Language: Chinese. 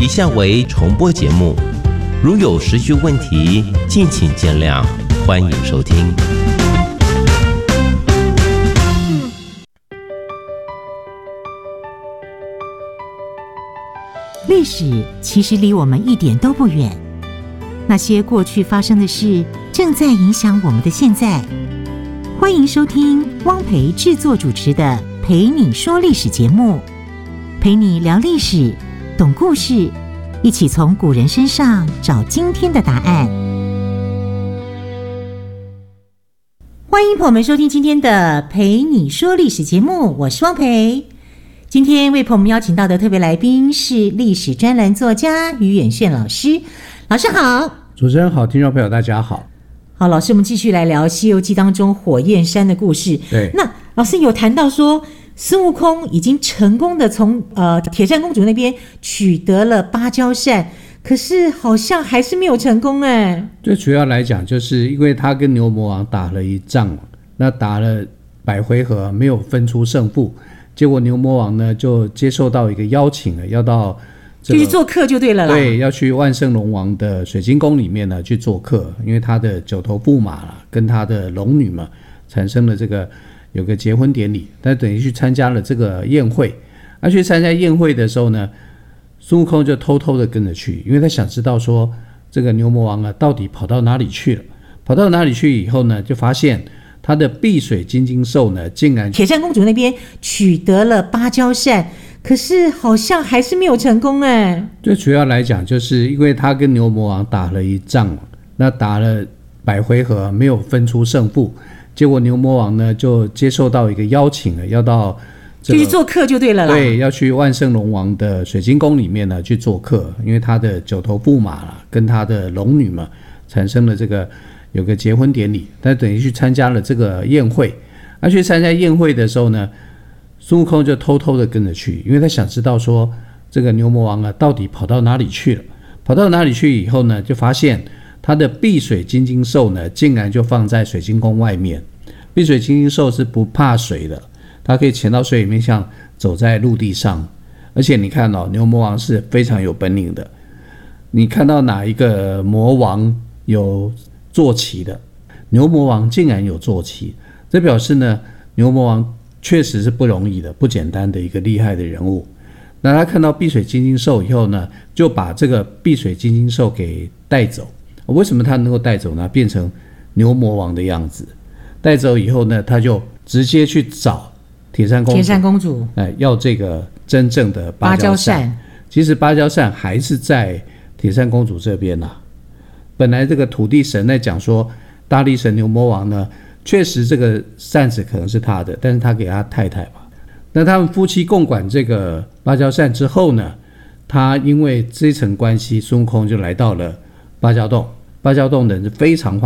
以下为重播节目，如有时序问题，敬请见谅，欢迎收听。 历史其实离我们一点都不远，那些过去发生的事正在影响我们的现在。欢迎收听汪培制作主持的《陪你说历史》节目，陪你聊历史，懂故事，一起从古人身上找今天的答案。欢迎朋友们收听今天的《陪你说历史》节目，我是汪培。今天为朋友们邀请到的特别来宾是历史专栏作家于远炫老师。老师好。 主持人好，听众朋友大家好。 好，老师，我们继续来聊《西游记》当中火焰山的故事。 对， 那老师有谈到说，孙悟空已经成功的从铁扇公主那边取得了芭蕉扇，可是好像还是没有成功哎。 最主要来讲，就是因为他跟牛魔王打了一仗，那打了100回合没有分出胜负，结果牛魔王呢就接受到一个邀请了，要到就去做客就对了啦。 对，要去万圣龙王的水晶宫里面呢去做客，因为他的9头驸马跟他的龙女嘛产生了这个有个结婚典礼，但等于去参加了这个宴会。去参加宴会的时候呢，孙悟空就偷偷的跟着去，因为他想知道说这个牛魔王到底跑到哪里去了。跑到哪里去以后呢，就发现他的碧水金睛兽呢竟然铁扇公主那边取得了芭蕉扇，可是好像还是没有成功哎。 最主要来讲，就是因为他跟牛魔王打了一仗，那打了100回合没有分出胜负，结果牛魔王呢就接受到一个邀请了，要到就去做客就对了啦。 对，要去万圣龙王的水晶宫里面呢去做客，因为他的9头驸马跟他的龙女嘛产生了这个有个结婚典礼，但等于去参加了这个宴会。去参加宴会的时候呢，孙悟空就偷偷的跟着去，因为他想知道说这个牛魔王到底跑到哪里去了。跑到哪里去以后呢，就发现他的碧水金睛兽呢竟然就放在水晶宫外面。碧水金睛兽是不怕水的，它可以潜到水里面，像走在陆地上。而且你看牛魔王是非常有本领的，你看到哪一个魔王有坐骑的，牛魔王竟然有坐骑，这表示呢牛魔王确实是不容易的，不简单的一个厉害的人物。那他看到碧水金睛兽以后呢，就把这个碧水金睛兽给带走。为什么他能够带走呢？变成牛魔王的样子。带走以后呢，他就直接去找铁扇公主，要这个真正的芭蕉扇。其实芭蕉扇还是在铁扇公主这边本来这个土地神在讲说，大力神牛魔王呢，确实这个扇子可能是他的，但是他给他太太嘛。那他们夫妻共管这个芭蕉扇之后呢，他因为这层关系，孙悟空就来到了芭蕉洞。芭蕉洞的人是非常